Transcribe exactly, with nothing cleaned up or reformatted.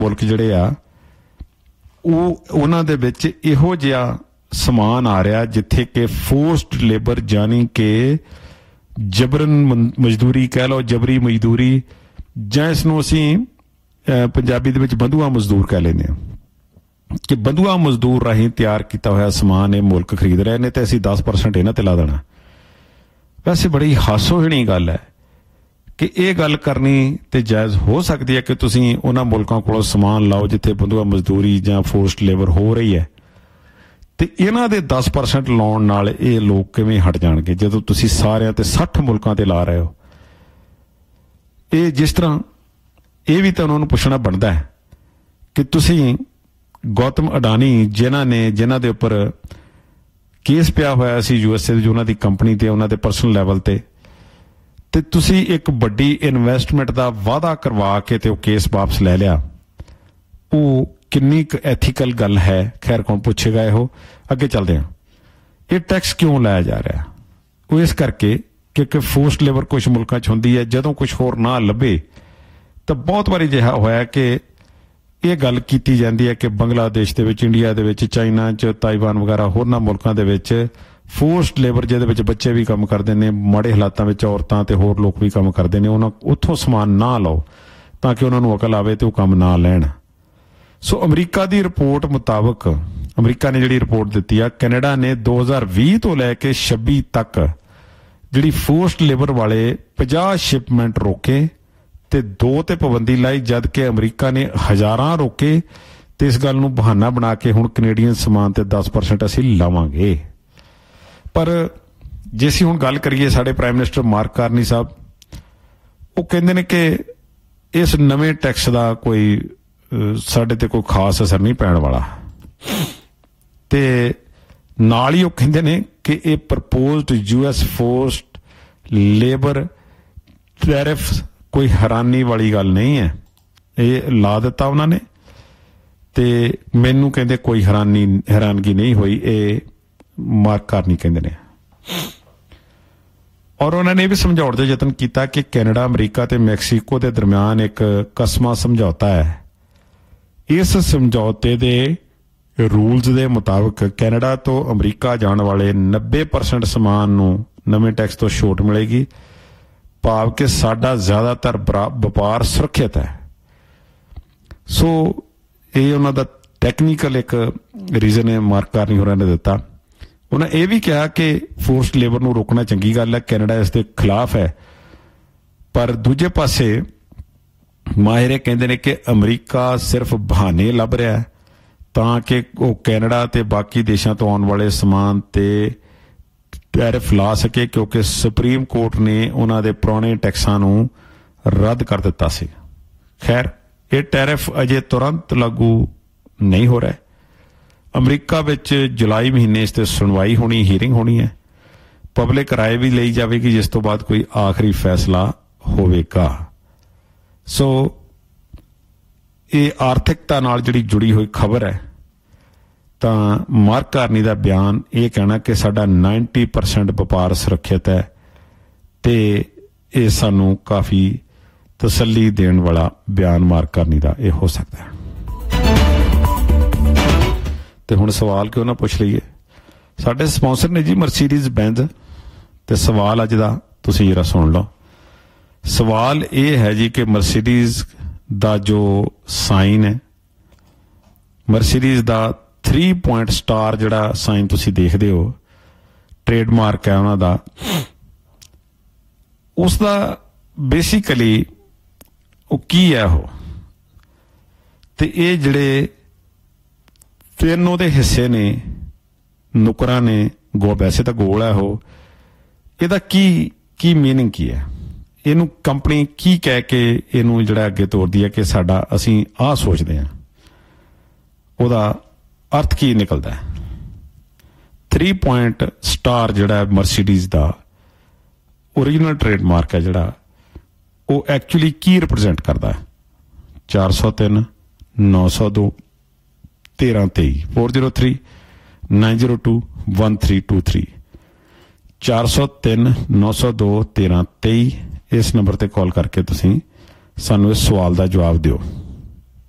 ਮੁਲਕ ਜਿਹੜੇ ਆ ਉਹ ਉਹਨਾਂ ਦੇ ਵਿੱਚ ਇਹੋ ਜਿਹਾ ਸਮਾਨ ਆ ਰਿਹਾ ਜਿੱਥੇ ਕਿ ਫੋਰਸਡ ਲੇਬਰ ਜਾਨੀ ਕਿ ਜਬਰਨ ਮਜ਼ਦੂਰੀ ਕਹਿ ਲਓ, ਜਬਰੀ ਮਜ਼ਦੂਰੀ, ਜਾਂ ਇਸ ਨੂੰ ਅਸੀਂ ਪੰਜਾਬੀ ਦੇ ਵਿੱਚ ਬੰਧੂਆ ਮਜ਼ਦੂਰ ਕਹਿ ਲੈਂਦੇ ਹਾਂ ਕਿ ਬੰਧੂਆ ਮਜ਼ਦੂਰ ਰਾਹੀਂ ਤਿਆਰ ਕੀਤਾ ਹੋਇਆ ਸਮਾਨ ਇਹ ਮੁਲਕ ਖਰੀਦ ਰਹੇ ਨੇ ਤੇ ਅਸੀਂ ਦਸ ਪਰਸੈਂਟ ਇਹਨਾਂ ਤੇ ਲਾ ਦੇਣਾ। ਵੈਸੇ ਬੜੀ ਹਾਸੋਹੀਣੀ ਗੱਲ ਹੈ ਕਿ ਇਹ ਗੱਲ ਕਰਨੀ ਤੇ ਜਾਇਜ਼ ਹੋ ਸਕਦੀ ਹੈ ਕਿ ਤੁਸੀਂ ਉਹਨਾਂ ਮੁਲਕਾਂ ਕੋਲੋਂ ਸਮਾਨ ਲਾਓ ਜਿੱਥੇ ਬੰਧੂਆ ਮਜ਼ਦੂਰੀ ਜਾਂ ਫੋਰਸਡ ਲੇਬਰ ਹੋ ਰਹੀ ਹੈ, ਤੇ ਇਹਨਾਂ ਦੇ ਦਸ ਪਰਸੈਂਟ ਲਾਉਣ ਨਾਲ ਇਹ ਲੋਕ ਕਿਵੇਂ ਹਟ ਜਾਣਗੇ ਜਦੋਂ ਤੁਸੀਂ ਸਾਰਿਆਂ ਤੇ ਸੱਠ ਮੁਲਕਾਂ ਤੇ ਲਾ ਰਹੇ ਹੋ। ਇਹ ਜਿਸ ਤਰ੍ਹਾਂ ਇਹ ਵੀ ਤਾਂ ਉਹਨਾਂ ਨੂੰ ਪੁੱਛਣਾ ਬਣਦਾ ਹੈ ਕਿ ਤੁਸੀਂ ਗੌਤਮ ਅਡਾਨੀ ਜਿਨ੍ਹਾਂ ਨੇ ਜਿਨ੍ਹਾਂ ਦੇ ਉੱਪਰ ਕੇਸ ਪਿਆ ਹੋਇਆ ਸੀ ਯੂ ਐਸ ਏ ਦੀ ਉਹਨਾਂ ਦੀ ਕੰਪਨੀ ਤੇ ਉਹਨਾਂ ਦੇ ਪਰਸਨਲ ਲੈਵਲ ਤੇ ਤੇ ਤੁਸੀਂ ਇੱਕ ਵੱਡੀ ਇਨਵੈਸਟਮੈਂਟ ਦਾ ਵਾਅਦਾ ਕਰਵਾ ਕੇ ਤੇ ਉਹ ਕੇਸ ਵਾਪਸ ਲੈ ਲਿਆ, ਉਹ ਕਿੰਨੀ ਕੁ ਐਥੀਕਲ ਗੱਲ ਹੈ? ਖੈਰ ਕੌਣ ਪੁੱਛੇਗਾ ਇਹੋ। ਅੱਗੇ ਚੱਲਦੇ ਹਾਂ। ਇਹ ਟੈਕਸ ਕਿਉਂ ਲਾਇਆ ਜਾ ਰਿਹਾ? ਉਹ ਇਸ ਕਰਕੇ ਕਿਉਂਕਿ ਫੋਰਸਡ ਲੇਬਰ ਕੁਛ ਮੁਲਕਾਂ 'ਚ ਹੁੰਦੀ ਹੈ, ਜਦੋਂ ਕੁਛ ਹੋਰ ਨਾ ਲੱਭੇ ਤਾਂ ਬਹੁਤ ਵਾਰੀ ਅਜਿਹਾ ਹੋਇਆ ਕਿ ਇਹ ਗੱਲ ਕੀਤੀ ਜਾਂਦੀ ਹੈ ਕਿ ਬੰਗਲਾਦੇਸ਼ ਦੇ ਵਿੱਚ, ਇੰਡੀਆ ਦੇ ਵਿੱਚ, ਚਾਈਨਾ 'ਚ, ਤਾਈਵਾਨ ਵਗੈਰਾ ਹੋਰਨਾਂ ਮੁਲਕਾਂ ਦੇ ਵਿੱਚ ਫੋਰਸਡ ਲੇਬਰ ਜਿਹਦੇ ਵਿੱਚ ਬੱਚੇ ਵੀ ਕੰਮ ਕਰਦੇ ਨੇ, ਮਾੜੇ ਹਾਲਾਤਾਂ ਵਿੱਚ ਔਰਤਾਂ ਤੇ ਹੋਰ ਲੋਕ ਵੀ ਕੰਮ ਕਰਦੇ ਨੇ, ਉਹਨਾਂ ਉੱਥੋਂ ਸਮਾਨ ਨਾ ਲਓ ਤਾਂ ਕਿ ਉਹਨਾਂ ਨੂੰ ਅਕਲ ਆਵੇ ਤੇ ਉਹ ਕੰਮ ਨਾ ਲੈਣ। ਸੋ ਅਮਰੀਕਾ ਦੀ ਰਿਪੋਰਟ ਮੁਤਾਬਕ, ਅਮਰੀਕਾ ਨੇ ਜਿਹੜੀ ਰਿਪੋਰਟ ਦਿੱਤੀ ਆ, ਕੈਨੇਡਾ ਨੇ ਦੋ ਹਜ਼ਾਰ ਵੀਹ ਤੋਂ ਲੈ ਕੇ ਛੱਬੀ ਤੱਕ ਜਿਹੜੀ ਫੋਰਸਡ ਲੇਬਰ ਵਾਲੇ ਪੰਜਾਹ ਸ਼ਿਪਮੈਂਟ ਰੋਕੇ ਤੇ ਦੋ ਤੇ ਪਾਬੰਦੀ ਲਾਈ, ਜਦ ਕਿ ਅਮਰੀਕਾ ਨੇ ਹਜ਼ਾਰਾਂ ਰੋਕੇ ਤੇ ਇਸ ਗੱਲ ਨੂੰ ਬਹਾਨਾ ਬਣਾ ਕੇ ਹੁਣ ਕੈਨੇਡੀਅਨ ਸਮਾਨ ਤੇ ਦਸ ਪਰਸੈਂਟ ਅਸੀਂ ਲਾਵਾਂਗੇ। ਪਰ ਜੇ ਅਸੀਂ ਹੁਣ ਗੱਲ ਕਰੀਏ, ਸਾਡੇ ਪ੍ਰਾਈਮ ਮਿਨਿਸਟਰ ਮਾਰਕ ਕਾਰਨੀ ਸਾਹਿਬ ਉਹ ਕਹਿੰਦੇ ਨੇ ਕਿ ਇਸ ਨਵੇਂ ਟੈਕਸ ਦਾ ਕੋਈ ਸਾਡੇ ਤੇ ਕੋਈ ਖਾਸ ਅਸਰ ਨਹੀਂ ਪੈਣ ਵਾਲਾ, ਤੇ ਨਾਲ ਹੀ ਉਹ ਕਹਿੰਦੇ ਨੇ ਕਿ ਇਹ proposed U S forced labour tariff ਕੋਈ ਹੈਰਾਨੀ ਵਾਲੀ ਗੱਲ ਨਹੀਂ ਹੈ। ਇਹ ਲਾ ਦਿੱਤਾ ਉਹਨਾਂ ਨੇ ਤੇ ਮੈਨੂੰ ਕਹਿੰਦੇ ਕੋਈ ਹੈਰਾਨੀ ਹੈਰਾਨਗੀ ਨਹੀਂ ਹੋਈ, ਇਹ ਮਾਰਕ ਕਾਰਨੀ ਕਹਿੰਦੇ ਨੇ। ਔਰ ਉਹਨਾਂ ਨੇ ਇਹ ਵੀ ਸਮਝਾਉਣ ਦਾ ਯਤਨ ਕੀਤਾ ਕਿ ਕੈਨੇਡਾ, ਅਮਰੀਕਾ ਤੇ ਮੈਕਸੀਕੋ ਦੇ ਦਰਮਿਆਨ ਇੱਕ ਕਸਮਾ ਸਮਝੌਤਾ ਹੈ। ਇਸ ਸਮਝੌਤੇ ਦੇ ਰੂਲਸ ਦੇ ਮੁਤਾਬਕ ਕੈਨੇਡਾ ਤੋਂ ਅਮਰੀਕਾ ਜਾਣ ਵਾਲੇ ਨੱਬੇ ਪਰਸੈਂਟ ਸਮਾਨ ਨੂੰ ਨਵੇਂ ਟੈਕਸ ਤੋਂ ਛੋਟ ਮਿਲੇਗੀ, ਭਾਵ ਕਿ ਸਾਡਾ ਜ਼ਿਆਦਾਤਰ ਵਪਾਰ ਸੁਰੱਖਿਅਤ ਹੈ। ਸੋ ਇਹ ਉਹਨਾਂ ਦਾ ਟੈਕਨੀਕਲ ਇੱਕ ਰੀਜ਼ਨ ਹੈ ਮਾਰਕ ਕਾਰਨੀ ਹੋਰਾਂ ਨੇ ਦਿੱਤਾ। ਉਹਨਾਂ ਇਹ ਵੀ ਕਿਹਾ ਕਿ ਫੋਰਸਡ ਲੇਬਰ ਨੂੰ ਰੋਕਣਾ ਚੰਗੀ ਗੱਲ ਹੈ, ਕੈਨੇਡਾ ਇਸ ਦੇ ਖਿਲਾਫ ਹੈ, ਪਰ ਦੂਜੇ ਪਾਸੇ ਮਾਹਿਰ ਕਹਿੰਦੇ ਨੇ ਕਿ ਅਮਰੀਕਾ ਸਿਰਫ ਬਹਾਨੇ ਲੱਭ ਰਿਹਾ ਤਾਂ ਕਿ ਉਹ ਕੈਨੇਡਾ ਤੇ ਬਾਕੀ ਦੇਸ਼ਾਂ ਤੋਂ ਆਉਣ ਵਾਲੇ ਸਮਾਨ ਤੇ ਟੈਰਿਫ ਲਾ ਸਕੇ, ਕਿਉਂਕਿ ਸੁਪਰੀਮ ਕੋਰਟ ਨੇ ਉਹਨਾਂ ਦੇ ਪੁਰਾਣੇ ਟੈਕਸਾਂ ਨੂੰ ਰੱਦ ਕਰ ਦਿੱਤਾ ਸੀ। ਖੈਰ ਇਹ ਟੈਰਿਫ ਅਜੇ ਤੁਰੰਤ ਲਾਗੂ ਨਹੀਂ ਹੋ ਰਿਹਾ। ਅਮਰੀਕਾ ਵਿੱਚ ਜੁਲਾਈ ਮਹੀਨੇ ਇਸ ਤੇ ਸੁਣਵਾਈ ਹੋਣੀ, ਹੀਅਰਿੰਗ ਹੋਣੀ ਹੈ, ਪਬਲਿਕ ਰਾਏ ਵੀ ਲਈ ਜਾਵੇਗੀ, ਜਿਸ ਤੋਂ ਬਾਅਦ ਕੋਈ ਆਖਰੀ ਫੈਸਲਾ ਹੋਵੇਗਾ। ਸੋ ਇਹ ਆਰਥਿਕਤਾ ਨਾਲ ਜਿਹੜੀ ਜੁੜੀ ਹੋਈ ਖਬਰ ਹੈ, ਤਾਂ ਮਾਰਕ ਕਾਰਨੀ ਦਾ ਬਿਆਨ ਇਹ ਕਹਿਣਾ ਕਿ ਸਾਡਾ ਨੱਬੇ ਪਰਸੈਂਟ ਵਪਾਰ ਸੁਰੱਖਿਅਤ ਹੈ ਤੇ ਇਹ ਸਾਨੂੰ ਕਾਫੀ ਤਸੱਲੀ ਦੇਣ ਵਾਲਾ ਬਿਆਨ ਮਾਰਕ ਕਾਰਨੀ ਦਾ ਇਹ ਹੋ ਸਕਦਾ ਹੈ। ਤੇ ਹੁਣ ਸਵਾਲ ਕਿਉਂ ਨਾ ਪੁੱਛ ਲਈਏ। ਸਾਡੇ ਸਪਾਂਸਰ ਨੇ ਜੀ ਮਰਸੀਡੀਜ਼ ਬੈਂਜ਼, ਤੇ ਸਵਾਲ ਅੱਜ ਦਾ ਤੁਸੀਂ ਜਰਾ ਸੁਣ ਲਓ। ਸਵਾਲ ਇਹ ਹੈ ਜੀ ਕਿ ਮਰਸੀਡੀਜ਼ ਦਾ ਜੋ ਸਾਈਨ ਹੈ, ਮਰਸੀਡੀਜ਼ ਦਾ ਥ੍ਰੀ ਪੁਆਇੰਟ ਸਟਾਰ ਜਿਹੜਾ ਸਾਈਨ ਤੁਸੀਂ ਦੇਖਦੇ ਹੋ, ਟ੍ਰੇਡਮਾਰਕ ਹੈ ਉਹਨਾਂ ਦਾ, ਉਸ ਦਾ ਬੇਸਿਕਲੀ ਉਹ ਕੀ ਹੈ ਉਹ, ਤੇ ਇਹ ਜਿਹੜੇ ਤਿੰਨ ਉਹਦੇ ਹਿੱਸੇ ਨੇ, ਨੁਕਰਾਂ ਨੇ, ਗੋ ਵੈਸੇ ਤਾਂ ਗੋਲ ਹੈ ਉਹ, ਇਹਦਾ ਕੀ ਕੀ ਮੀਨਿੰਗ ਕੀ ਹੈ, ਇਹਨੂੰ ਕੰਪਨੀ ਕੀ ਕਹਿ ਕੇ ਇਹਨੂੰ ਜਿਹੜਾ ਅੱਗੇ ਤੋਰਦੀ ਹੈ ਕਿ ਸਾਡਾ ਅਸੀਂ ਆਹ ਸੋਚਦੇ ਹਾਂ, ਉਹਦਾ ਅਰਥ ਕੀ ਨਿਕਲਦਾ ਹੈ। ਥ੍ਰੀ ਪੁਆਇੰਟ ਸਟਾਰ ਜਿਹੜਾ ਮਰਸੀਡੀਜ਼ ਦਾ ਓਰੀਜਨਲ ਟ੍ਰੇਡਮਾਰਕ ਹੈ ਜਿਹੜਾ, ਉਹ ਐਕਚੁਅਲੀ ਕੀ ਰਿਪਰੈਜ਼ੈਂਟ ਕਰਦਾ ਹੈ? ਚਾਰ ਸੌ ਤਿੰਨ, ਨੌ ਸੌ ਦੋ, ਤੇਰਾਂ ਤੇਈ, four zero three nine zero two one three two three, ਚਾਰ ਸੌ ਤਿੰਨ, ਨੌ ਸੌ ਦੋ, ਤੇਰਾਂ ਤੇਈ। ਇਸ ਨੰਬਰ ਤੇ ਕਾਲ ਕਰਕੇ ਤੁਸੀਂ ਸਾਨੂੰ ਇਸ ਸਵਾਲ ਦਾ ਜਵਾਬ ਦਿਓ।